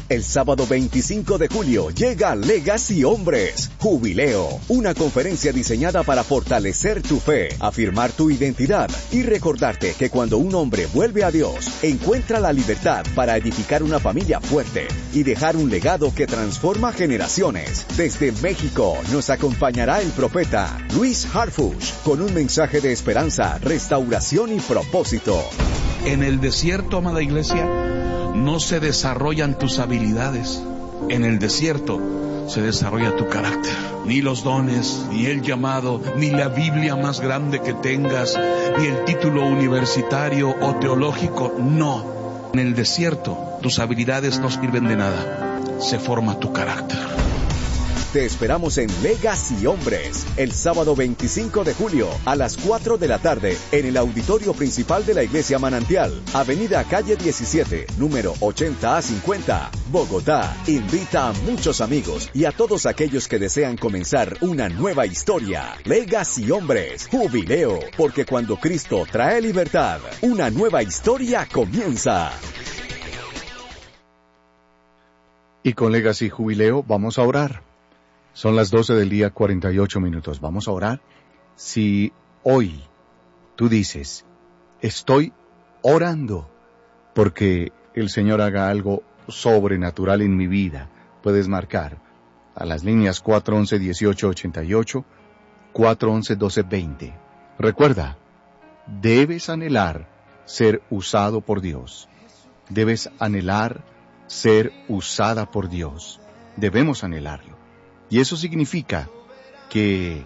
El sábado 25 de julio llega Legacy Hombres, Jubileo, una conferencia diseñada para fortalecer tu fe, afirmar tu identidad y recordarte que cuando un hombre vuelve a Dios, encuentra la libertad para edificar una familia fuerte y dejar un legado que transforma generaciones. Desde México nos acompañará el profeta Luis Harfuch con un mensaje de esperanza, restauración y propósito. En el desierto, amada iglesia, no se desarrollan tus habilidades. En el desierto se desarrolla tu carácter. Ni los dones, ni el llamado, ni la Biblia más grande que tengas, ni el título universitario o teológico, no. En el desierto tus habilidades no sirven de nada. Se forma tu carácter. Te esperamos en Legacy Hombres, el sábado 25 de julio a las 4 de la tarde en el auditorio principal de la Iglesia Manantial, Avenida Calle 17, número 80A50, Bogotá. Invita a muchos amigos y a todos aquellos que desean comenzar una nueva historia. Legacy Hombres, Jubileo, porque cuando Cristo trae libertad, una nueva historia comienza. Y con Legacy Jubileo vamos a orar. Son las 12 del día, 48 minutos. Vamos a orar. Si hoy tú dices, estoy orando porque el Señor haga algo sobrenatural en mi vida, puedes marcar a las líneas 411-1888, 411-1220. Recuerda, debes anhelar ser usado por Dios. Debes anhelar ser usada por Dios. Debemos anhelarlo. Y eso significa que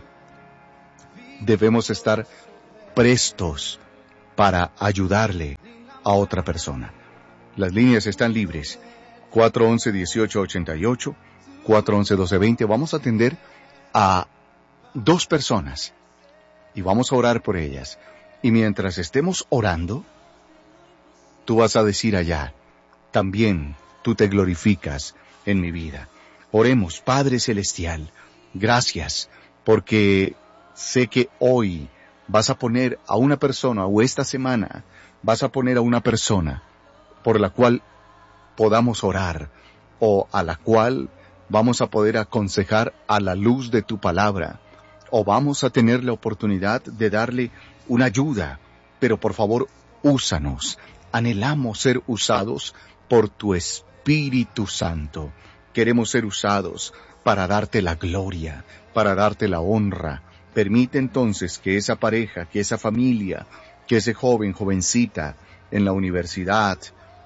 debemos estar prestos para ayudarle a otra persona. Las líneas están libres. 411-1888, 411-1220. Vamos a atender a 2 personas y vamos a orar por ellas. Y mientras estemos orando, tú vas a decir allá, también tú te glorificas en mi vida. Oremos, Padre Celestial, gracias, porque sé que hoy vas a poner a una persona, o esta semana vas a poner a una persona por la cual podamos orar, o a la cual vamos a poder aconsejar a la luz de tu palabra, o vamos a tener la oportunidad de darle una ayuda, pero por favor, úsanos. Anhelamos ser usados por tu Espíritu Santo. Queremos ser usados para darte la gloria, para darte la honra. Permite entonces que esa pareja, que esa familia, que ese joven, jovencita, en la universidad,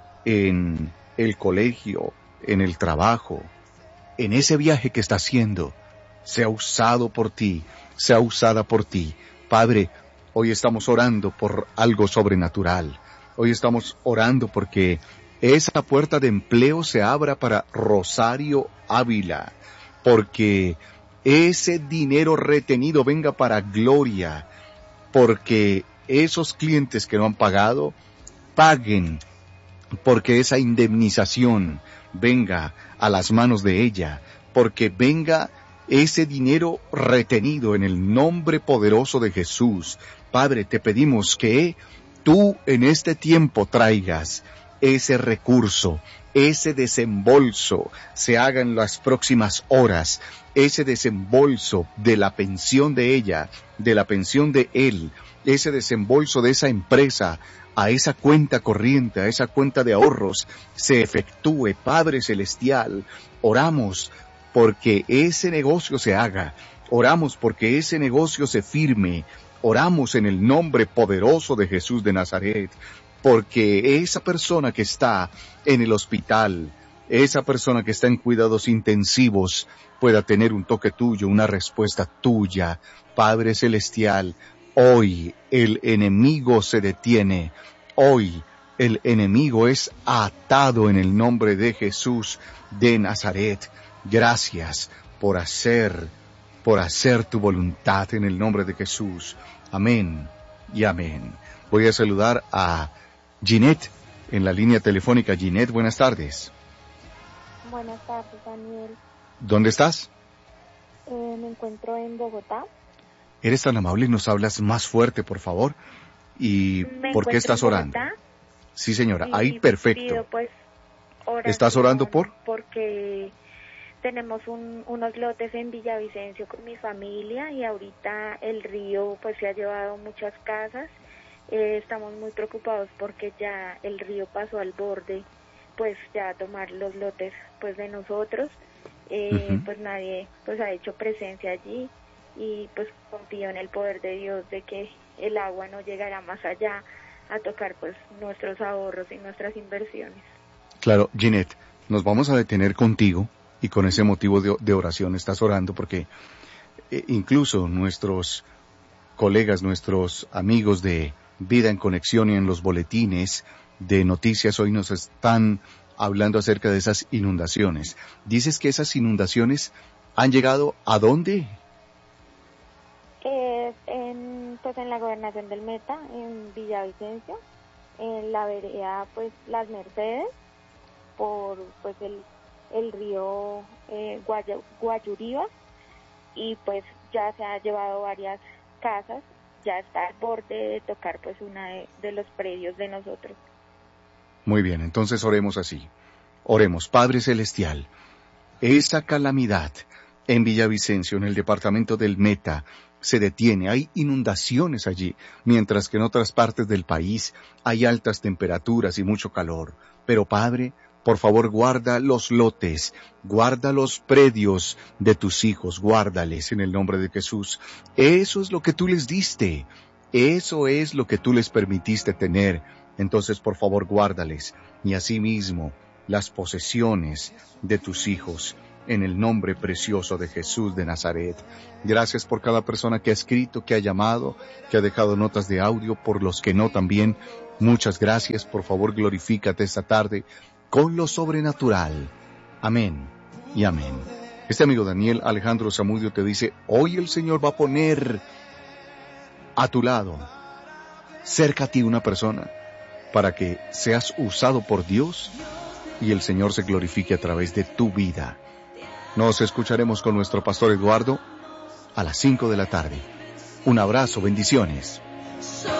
en el colegio, en el trabajo, en ese viaje que está haciendo, sea usado por ti, sea usada por ti. Padre, hoy estamos orando por algo sobrenatural. Hoy estamos orando porque esa puerta de empleo se abra para Rosario Ávila, porque ese dinero retenido venga para Gloria, porque esos clientes que no han pagado, paguen, porque esa indemnización venga a las manos de ella, porque venga ese dinero retenido en el nombre poderoso de Jesús. Padre, te pedimos que tú en este tiempo traigas ese recurso, ese desembolso se haga en las próximas horas, ese desembolso de la pensión de ella, de la pensión de él, ese desembolso de esa empresa a esa cuenta corriente, a esa cuenta de ahorros, se efectúe. Padre Celestial, oramos porque ese negocio se haga, oramos porque ese negocio se firme, oramos en el nombre poderoso de Jesús de Nazaret, porque esa persona que está en el hospital, esa persona que está en cuidados intensivos, pueda tener un toque tuyo, una respuesta tuya. Padre Celestial, hoy el enemigo se detiene, hoy el enemigo es atado en el nombre de Jesús de Nazaret. Gracias por hacer tu voluntad en el nombre de Jesús. Amén y amén. Voy a saludar a Ginette en la línea telefónica. Ginette, buenas tardes. Buenas tardes, Daniel. ¿Dónde estás? Me encuentro en Bogotá. Eres tan amable y nos hablas más fuerte, por favor. ¿Y por qué estás orando? Sí, señora, ahí perfecto. Pido, pues, ¿Estás orando por? Porque tenemos unos lotes en Villavicencio con mi familia y ahorita el río pues se ha llevado muchas casas. Estamos muy preocupados porque ya el río pasó al borde, pues ya a tomar los lotes pues de nosotros. Pues nadie pues ha hecho presencia allí y pues confío en el poder de Dios de que el agua no llegará más allá a tocar pues nuestros ahorros y nuestras inversiones. Claro, Ginette, nos vamos a detener contigo y con ese motivo de oración estás orando porque incluso nuestros colegas, nuestros amigos de Vida en Conexión y en los boletines de noticias hoy nos están hablando acerca de esas inundaciones. Dices que esas inundaciones han llegado ¿a dónde? Pues en la gobernación del Meta, en Villavicencio, en la vereda pues Las Mercedes, por pues el río Guayuriba, y pues ya se ha llevado varias casas, ya está al borde de tocar pues una de los predios de nosotros. Muy bien, entonces oremos así. Oremos, Padre Celestial, esa calamidad en Villavicencio, en el departamento del Meta, se detiene, hay inundaciones allí, mientras que en otras partes del país hay altas temperaturas y mucho calor. Pero Padre, por favor guarda los lotes, guarda los predios de tus hijos, guárdales en el nombre de Jesús. Eso es lo que tú les diste, eso es lo que tú les permitiste tener. Entonces, por favor, guárdales y asimismo las posesiones de tus hijos. En el nombre precioso de Jesús de Nazaret. Gracias por cada persona que ha escrito, que ha llamado, que ha dejado notas de audio, por los que no también. Muchas gracias. Por favor, glorifícate esta tarde con lo sobrenatural. Amén y amén. Este amigo Daniel Alejandro Zamudio te dice, hoy el Señor va a poner a tu lado, cerca a ti una persona, para que seas usado por Dios y el Señor se glorifique a través de tu vida. Nos escucharemos con nuestro pastor Eduardo a las 5 de la tarde. Un abrazo, bendiciones.